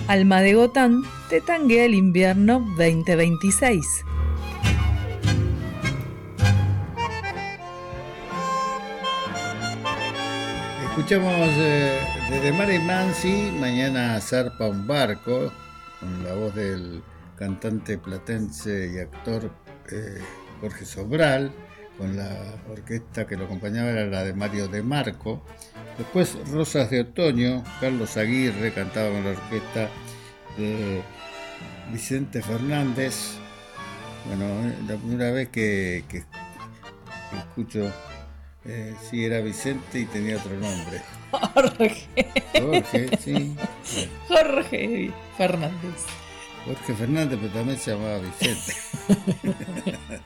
Alma de Gotán te tanguea el invierno 2026. Escuchamos desde Mare Mansi, Mañana zarpa un barco, con la voz del cantante platense y actor Jorge Sobral, con la orquesta que lo acompañaba era la de Mario De Marco. Después Rosas de Otoño, Carlos Aguirre cantaba con la orquesta de Vicente Fernández. Bueno, la primera vez que escucho, sí, era Vicente y tenía otro nombre. Jorge. Jorge, sí. Jorge Fernández. Jorge Fernández, pero también se llamaba Vicente.